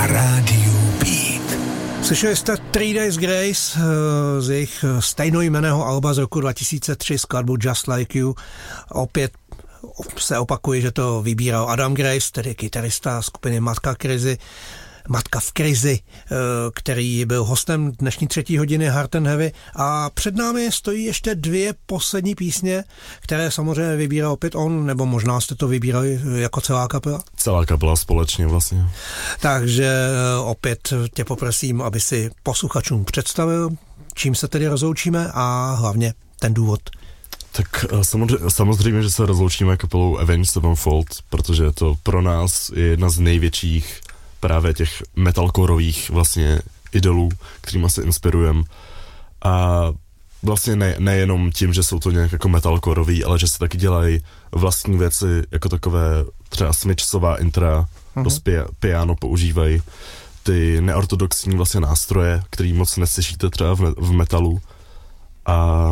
rádiu Beat. Slyšeli jste 3 Days Grace z jejich stejnojmenného alba z roku 2003 skladbu Just Like You. Opět se opakuje, že to vybíral Adam Grace, tedy kytarista skupiny Matka v krizi, který byl hostem dnešní 3. hodiny Hard and Heavy. A před námi stojí ještě 2 poslední písně, které samozřejmě vybíral opět on, nebo možná jste to vybírali jako celá kapela? Celá kapela společně vlastně. Takže opět tě poprosím, aby si posluchačům představil, čím se tedy rozloučíme a hlavně ten důvod. Tak samozřejmě, že se rozloučíme kapelou Avenged Sevenfold, protože to pro nás je jedna z největších právě těch metalcoreových vlastně idolů, kterýma se inspirujeme. A vlastně nejenom tím, že jsou to nějak jako metalcoreový, ale že se taky dělají vlastní věci, jako takové třeba smyčcová intra, dost piano používají ty neortodoxní vlastně nástroje, který moc neslyšíte třeba v metalu. A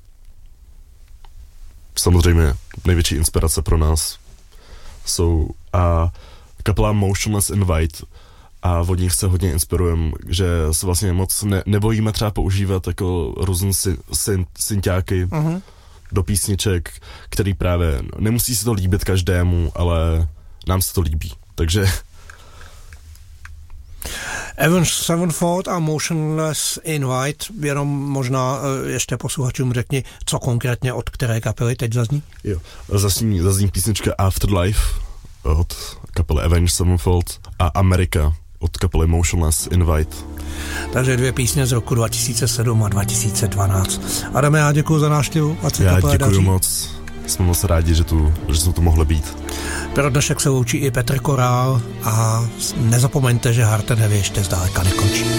samozřejmě největší inspirace pro nás jsou kapela Motionless in White a od nich se hodně inspirujeme, že se vlastně moc nebojíme třeba používat jako různé synťáky do písniček, který právě nemusí se to líbit každému, ale nám se to líbí, takže Avenged Sevenfold a Motionless in White, jenom možná ještě posluchačům řekni, co konkrétně od které kapely teď zazní? Jo, zazní písnička Afterlife od kapely Avenged Sevenfold a America od kapely Motionless in White. Takže 2 písně z roku 2007 a 2012. Adame, já děkuji za návštěvu. Já děkuji moc. Jsme moc rádi, že jsme tu mohli být. Pro dnešek se loučí i Petr Korál a nezapomeňte, že Hard and Heavy ještě zdaleka nekončí.